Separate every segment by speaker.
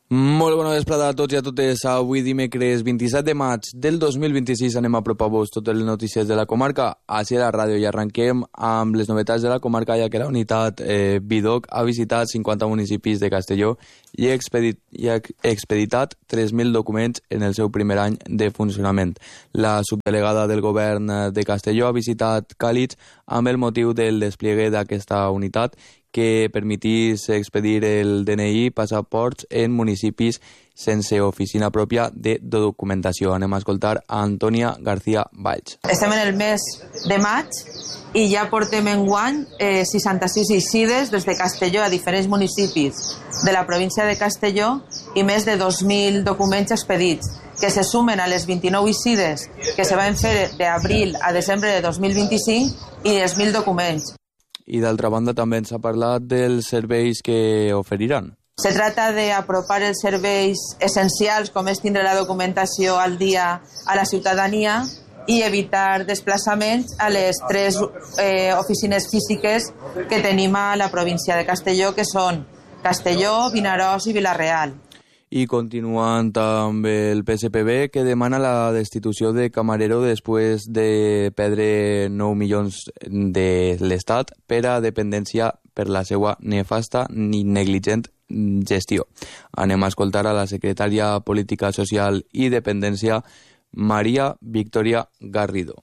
Speaker 1: Molt bona vesprada a tots i a totes. Avui dimecres 27 de maig del 2026 anem a apropar-vos totes les notícies de la comarca així a la ràdio i arrenquem amb les novetats de la comarca, ja que la unitat Bidoc ha visitat 50 municipis de Castelló i ha expeditat 3.000 documents en el seu primer any de funcionament. La subdelegada del govern de Castelló ha visitat Càlix amb el motiu del despliegue d'aquesta unitat que permetís expedir el DNI i passaports en municipis sense oficina pròpia de documentació. Anem a escoltar a Antònia García Valls.
Speaker 2: Estem en el mes de maig i ja portem enguany 66 incides des de Castelló a diferents municipis de la província de Castelló i més de 2.000 documents expedits, que se sumen a les 29 incides que se van fer d'abril a desembre de 2025 i els 1.000 documents.
Speaker 1: I d'altra banda també ens ha parlat dels serveis que oferiran.
Speaker 2: Se trata de apropar els serveis essencials com és tindre la documentació al dia a la ciutadania i evitar desplaçaments a les 3 oficines físiques que tenim a la província de Castelló, que són Castelló, Vinaròs i Vila-real.
Speaker 1: I continuant amb el PSPB, que demana la destitució de Camarero després de perdre 9 milions de l'Estat per a dependència per la seva nefasta ni negligent gestió. Anem a escoltar a la secretària Política Social i Dependència, María Victoria Garrido.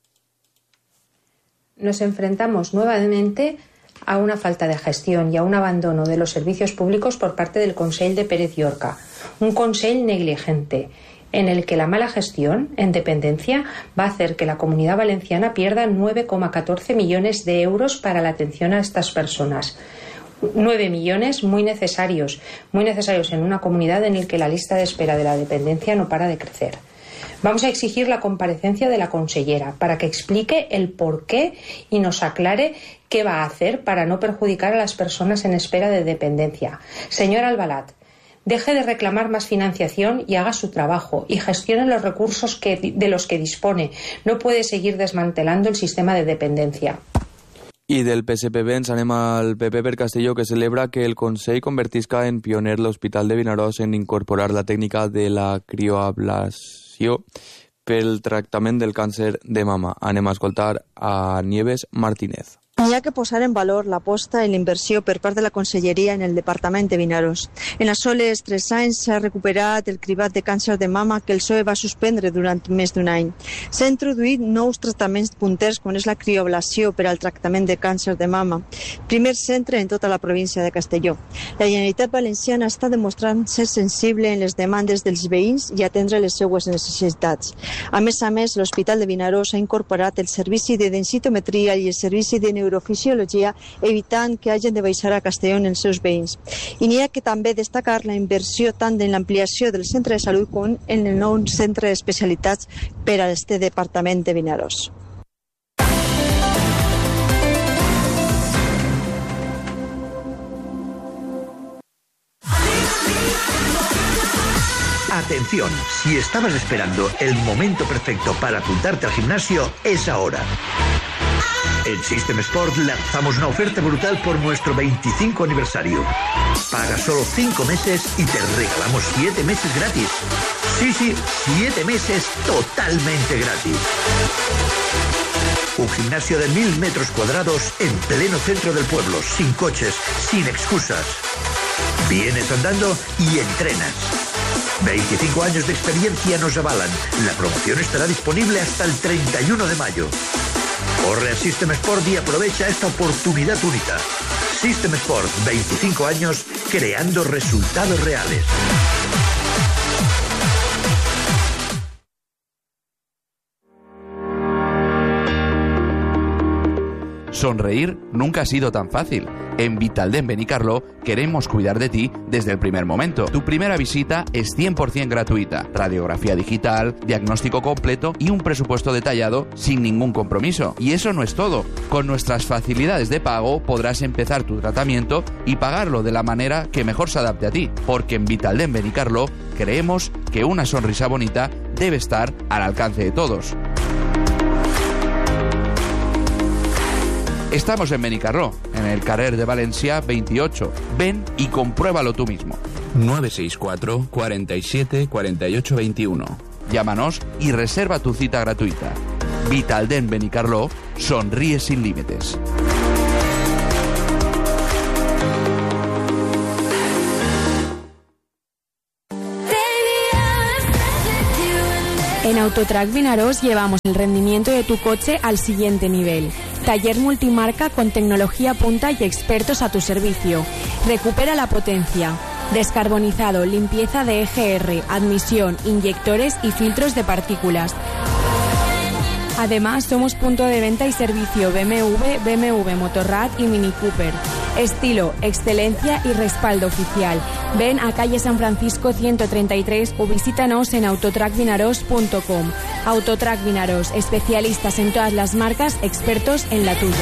Speaker 3: Nos enfrentamos nuevamente a una falta de gestión y a un abandono de los servicios públicos por parte del Consell de Pérez Llorca. Un Consell negligente en el que la mala gestión en dependencia va a hacer que la Comunidad Valenciana pierda 9,14 millones de euros para la atención a estas personas. 9 millones muy necesarios en una comunidad en la que la lista de espera de la dependencia no para de crecer. Vamos a exigir la comparecencia de la consellera para que explique el porqué y nos aclare qué va a hacer para no perjudicar a las personas en espera de dependencia. Señor Albalat, deje de reclamar más financiación y haga su trabajo y gestione los recursos de los que dispone. No puede seguir desmantelando el sistema de dependencia.
Speaker 1: I del PSPB ens anem al PP per Castelló, que celebra que el Consell convertisca en pioner l'Hospital de Vinaròs en incorporar la tècnica de la crioablació pel tractament del càncer de mama. Anem a escoltar a Nieves Martínez.
Speaker 4: Hi ha que posar en valor l'aposta i la inversió per part de la Conselleria en el Departament de Vinaròs. En els sols 3 anys s'ha recuperat el cribat de càncer de mama que el PSOE va suspendre durant més d'un any. S'han introduït nous tractaments punters com és la crioablació per al tractament de càncer de mama. Primer centre en tota la província de Castelló. La Generalitat Valenciana està demostrant ser sensible en les demandes dels veïns i atendre les seues necessitats. A més, l'Hospital de Vinaròs ha incorporat el servici de densitometria i el servici de neurofisiologia, evitant que hagin de baixar a Castelló en els seus veïns. I n'hi ha que també destacar la inversió tant en l'ampliació del centre de salut com en el nou centre d'especialitats per a este departament de Vinaròs.
Speaker 5: Atención, si estabas esperando el momento perfecto para apuntarte al gimnasio, es ahora. En System Sport lanzamos una oferta brutal por nuestro 25 aniversario. Paga solo 5 meses y te regalamos 7 meses gratis. Sí, 7 meses totalmente gratis. Un gimnasio de 1.000 metros cuadrados en pleno centro del pueblo, sin coches, sin excusas. Vienes andando y entrenas. 25 años de experiencia nos avalan. La promoción estará disponible hasta el 31 de mayo. Corre a System Sport y aprovecha esta oportunidad única. System Sport, 25 años creando resultados reales.
Speaker 6: Sonreír nunca ha sido tan fácil. En Vitaldent Benicarló queremos cuidar de ti desde el primer momento. Tu primera visita es 100% gratuita. Radiografía digital, diagnóstico completo y un presupuesto detallado sin ningún compromiso. Y eso no es todo. Con nuestras facilidades de pago podrás empezar tu tratamiento y pagarlo de la manera que mejor se adapte a ti. Porque en Vitaldent Benicarló creemos que una sonrisa bonita debe estar al alcance de todos. Estamos en Benicarló, en el carrer de Valencia 28. Ven y compruébalo tú mismo.
Speaker 7: 964 47 48 21.
Speaker 6: Llámanos y reserva tu cita gratuita. Vitaldent Benicarló, sonríe sin límites.
Speaker 8: En Autotrac Vinaròs llevamos el rendimiento de tu coche al siguiente nivel. Taller multimarca con tecnología punta y expertos a tu servicio. Recupera la potencia. Descarbonizado, limpieza de EGR, admisión, inyectores y filtros de partículas. Además, somos punto de venta y servicio BMW Motorrad y Mini Cooper. Estilo, excelencia y respaldo oficial. Ven a calle San Francisco 133 o visítanos en autotracvinaros.com. Autotrac Vinaròs, especialistas en todas las marcas, expertos en la tuya.